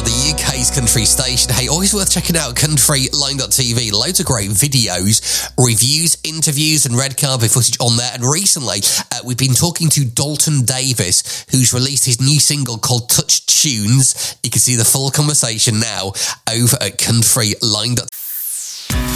the UK's country station. Hey, always worth checking out countryline.tv. Loads of great videos, reviews, interviews and red carpet footage on there. And recently, we've been talking to Dalton Davis, who's released his new single called Touch Tunes. You can see the full conversation now over at countryline.tv.